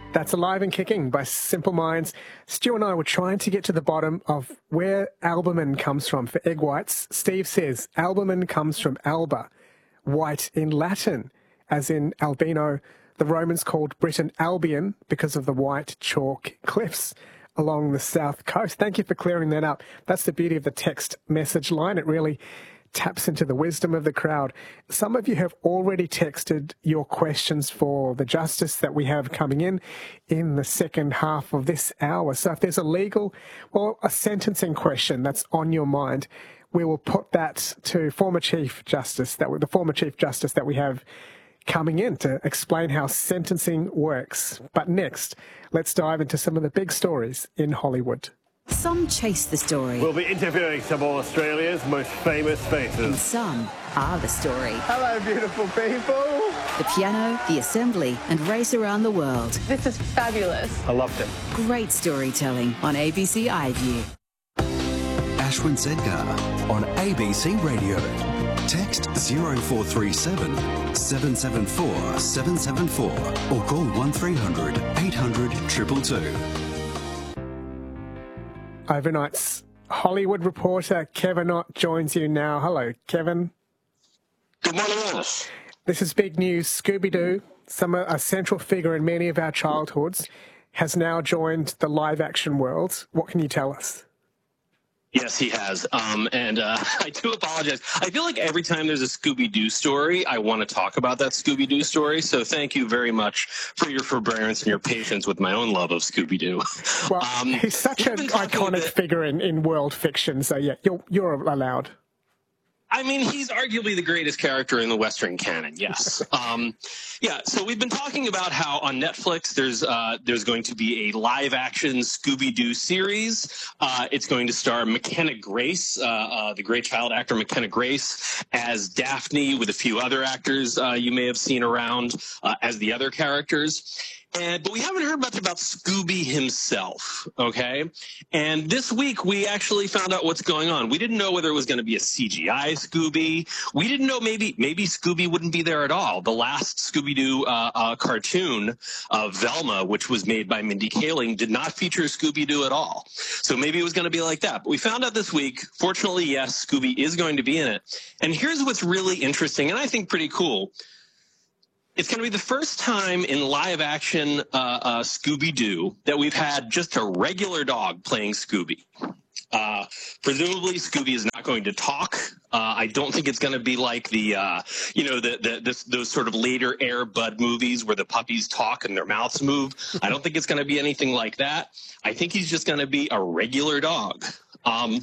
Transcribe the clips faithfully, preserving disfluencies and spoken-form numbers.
That's Alive and Kicking by Simple Minds. Stu and I were trying to get to the bottom of where albumin comes from for egg whites. Steve says albumin comes from alba, white in Latin, as in albino. The Romans called Britain Albion because of the white chalk cliffs along the south coast. Thank you for clearing that up. That's the beauty of the text message line. It really taps into the wisdom of the crowd. Some of you have already texted your questions for the justice that we have coming in in the second half of this hour. So if there's a legal or a sentencing question that's on your mind, we will put that to former Chief Justice, that the former Chief Justice that we have coming in to explain how sentencing works. But next, let's dive into some of the big stories in Hollywood. Some chase the story. We'll be interviewing some of Australia's most famous faces. And some are the story. Hello, beautiful people. The piano, the assembly, and race around the world. This is fabulous. I loved it. Great storytelling on A B C iView. Ashwin Sedgar on A B C Radio. Text zero four three seven, seven seven four, seven seven four or call one three hundred, eight hundred, two two two. Overnight's Hollywood reporter Kevin Ott joins you now. Hello, Kevin. Good morning, Alice. This is big news. Scooby-Doo, some a central figure in many of our childhoods, has now joined the live-action world. What can you tell us? Yes, he has. Um, and uh, I do apologize. I feel like every time there's a Scooby-Doo story, I want to talk about that Scooby-Doo story. So thank you very much for your forbearance and your patience with my own love of Scooby-Doo. Well, um, he's such an iconic figure in, in world fiction. So, yeah, you're, you're allowed. I mean, he's arguably the greatest character in the Western canon, yes. Um, yeah, so we've been talking about how on Netflix there's uh, there's going to be a live-action Scooby-Doo series. Uh, it's going to star McKenna Grace, uh, uh, the great child actor McKenna Grace, as Daphne, with a few other actors uh, you may have seen around uh, as the other characters. And, but we haven't heard much about Scooby himself, okay? And this week, we actually found out what's going on. We didn't know whether it was going to be a C G I Scooby. We didn't know maybe maybe Scooby wouldn't be there at all. The last Scooby-Doo uh, uh, cartoon, uh, Velma, which was made by Mindy Kaling, did not feature Scooby-Doo at all. So maybe it was going to be like that. But we found out this week, fortunately, yes, Scooby is going to be in it. And here's what's really interesting, and I think pretty cool. It's going to be the first time in live-action uh, uh, Scooby-Doo that we've had just a regular dog playing Scooby. Uh, presumably, Scooby is not going to talk. Uh, I don't think it's going to be like the, uh, you know, the, the this, those sort of later Air Bud movies where the puppies talk and their mouths move. I don't think it's going to be anything like that. I think he's just going to be a regular dog. Um,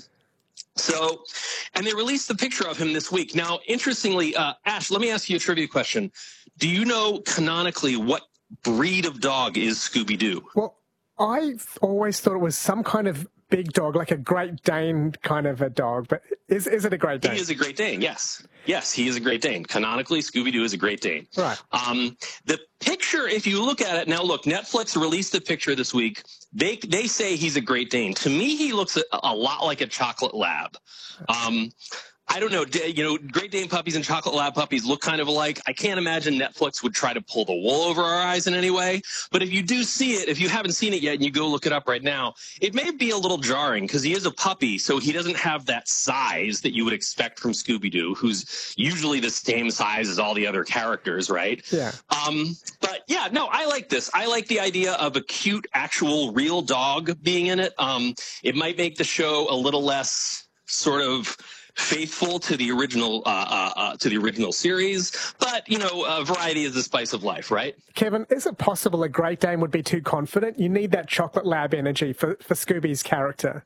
So, and they released the picture of him this week. Now, interestingly, uh, Ash, let me ask you a trivia question. Do you know canonically what breed of dog is Scooby-Doo? Well, I always thought it was some kind of big dog, like a Great Dane kind of a dog. But is is it a Great Dane? He is a Great Dane, yes. Yes, he is a Great Dane. Canonically, Scooby-Doo is a Great Dane. Right. Um, the picture, if you look at it, now look, Netflix released the picture this week. They they say he's a Great Dane. To me, he looks a, a lot like a chocolate lab. Um, I don't know, you know, Great Dane puppies and chocolate lab puppies look kind of alike. I can't imagine Netflix would try to pull the wool over our eyes in any way. But if you do see it, if you haven't seen it yet and you go look it up right now, it may be a little jarring because he is a puppy, so he doesn't have that size that you would expect from Scooby-Doo, who's usually the same size as all the other characters, right? Yeah. Um, but yeah, no, I like this. I like the idea of a cute, actual, real dog being in it. Um, it might make the show a little less sort of faithful to the original uh, uh, uh, to the original series, but you know, uh, variety is the spice of life, right? Kevin, is it possible a Great Dane would be too confident? You need that chocolate lab energy for, for Scooby's character.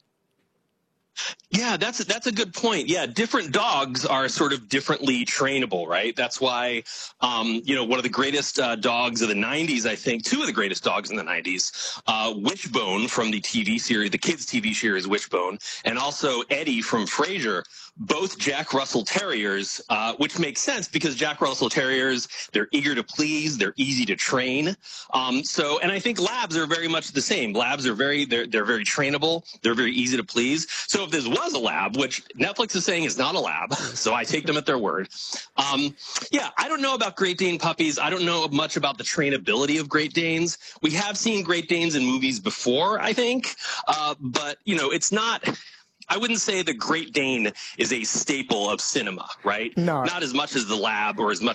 Yeah, that's that's a good point. Yeah, different dogs are sort of differently trainable, right? That's why, um, you know, one of the greatest uh, dogs of the nineties, I think, two of the greatest dogs in the nineties, uh, Wishbone from the T V series, the kids' T V series Wishbone, and also Eddie from Frasier, both Jack Russell Terriers, uh, which makes sense because Jack Russell Terriers, they're eager to please, they're easy to train. Um, so, and I think labs are very much the same. Labs are very, they're, they're very trainable, they're very easy to please. So if if this was a lab, which Netflix is saying is not a lab, so I take them at their word. Um, yeah, I don't know about Great Dane puppies. I don't know much about the trainability of Great Danes. We have seen Great Danes in movies before, I think, uh, but, you know, it's not... I wouldn't say the Great Dane is a staple of cinema, right? No. Not as much as the lab or as much